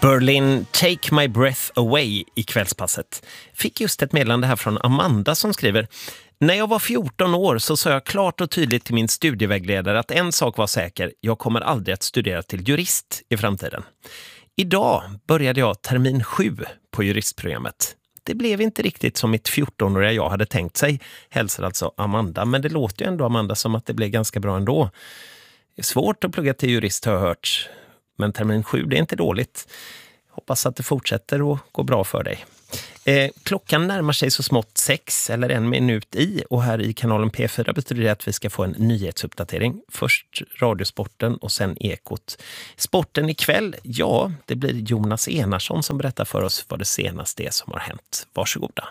Berlin, Take My Breath Away i kvällspasset. Fick just ett meddelande här från Amanda som skriver: när jag var 14 år så sa jag klart och tydligt till min studievägledare att en sak var säker, jag kommer aldrig att studera till jurist i framtiden. Idag började jag termin 7 på juristprogrammet. Det blev inte riktigt som mitt 14-åriga jag hade tänkt sig, hälsar alltså Amanda. Men det låter ju ändå, Amanda, som att det blev ganska bra ändå. Det är svårt att plugga till jurist, har jag hört. Men termin 7, det är inte dåligt. Hoppas att det fortsätter att gå bra för dig. Klockan närmar sig så smått 6 eller 1 minut i, och här i kanalen P4 betyder det att vi ska få en nyhetsuppdatering. Först Radiosporten och sen Ekot. Sporten ikväll, ja, det blir Jonas Enarsson som berättar för oss vad det senaste är som har hänt. Varsågoda.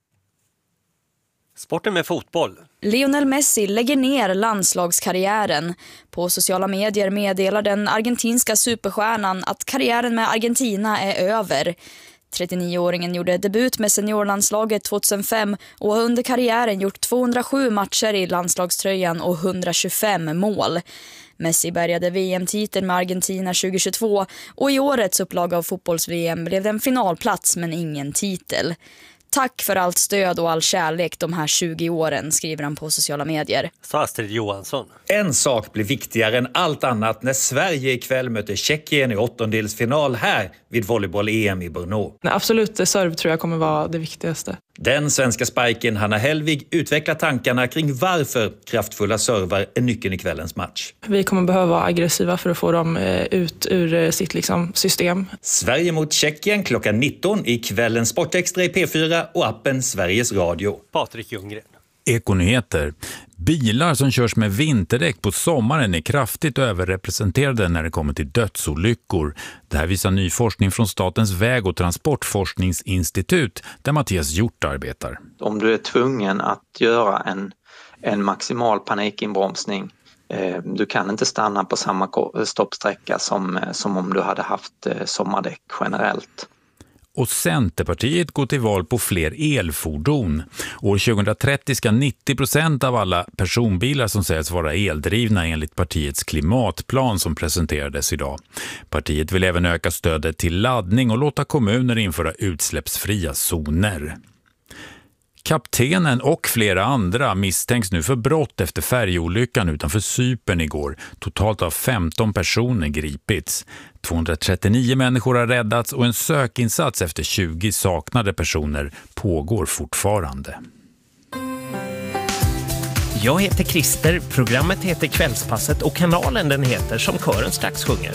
Sporten med fotboll. Lionel Messi lägger ner landslagskarriären. På sociala medier meddelar den argentinska superstjärnan att karriären med Argentina är över. 39-åringen gjorde debut med seniorlandslaget 2005 och har under karriären gjort 207 matcher i landslagströjan och 125 mål. Messi bärgade VM-titeln med Argentina 2022 och i årets upplaga av fotbolls-VM blev det en finalplats men ingen titel. Tack för allt stöd och all kärlek de här 20 åren, skriver han på sociala medier. Sa Astrid Johansson. En sak blir viktigare än allt annat när Sverige ikväll möter Tjeckien i åttondelsfinal här vid volleyboll-EM i Brno. Nej, absolut, serv tror jag kommer vara det viktigaste. Den svenska spiken Hanna Hellvig utvecklar tankarna kring varför kraftfulla servar är nyckeln i kvällens match. Vi kommer behöva vara aggressiva för att få dem ut ur sitt system. Sverige mot Tjeckien klockan 19 i kvällens Sportextra i P4 och appen Sveriges Radio. Patrik Ljunggren. Ekonyheter. Bilar som körs med vinterdäck på sommaren är kraftigt överrepresenterade när det kommer till dödsolyckor. Det här visar ny forskning från Statens väg- och transportforskningsinstitut där Mattias Hjort arbetar. Om du är tvungen att göra en maximal panikinbromsning, du kan inte stanna på samma stoppsträcka som om du hade haft sommardäck generellt. Och Centerpartiet går till val på fler elfordon. År 2030 ska 90% av alla personbilar som sägs vara eldrivna enligt partiets klimatplan som presenterades idag. Partiet vill även öka stödet till laddning och låta kommuner införa utsläppsfria zoner. Kaptenen och flera andra misstänks nu för brott efter färjeolyckan utanför Cypern igår. Totalt har 15 personer gripits. 239 människor har räddats och en sökinsats efter 20 saknade personer pågår fortfarande. Jag heter Christer, programmet heter Kvällspasset och kanalen den heter som kören strax sjunger.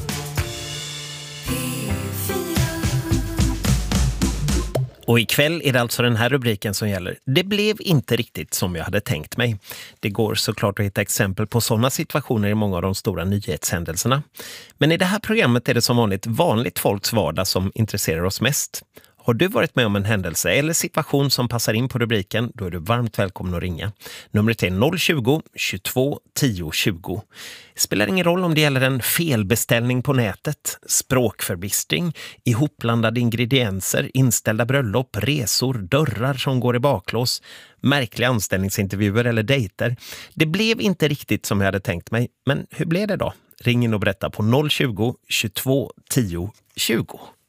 Och ikväll är det alltså den här rubriken som gäller. Det blev inte riktigt som jag hade tänkt mig. Det går såklart att hitta exempel på sådana situationer i många av de stora nyhetshändelserna. Men i det här programmet är det som vanligt folks vardag som intresserar oss mest. Har du varit med om en händelse eller situation som passar in på rubriken, då är du varmt välkommen att ringa. Numret är 020-22 10 20. Spelar ingen roll om det gäller en felbeställning på nätet, språkförbistring, ihopblandade ingredienser, inställda bröllop, resor, dörrar som går i baklås, märkliga anställningsintervjuer eller dejter. Det blev inte riktigt som jag hade tänkt mig, men hur blev det då? Ring in och berätta på 020-22 10 20.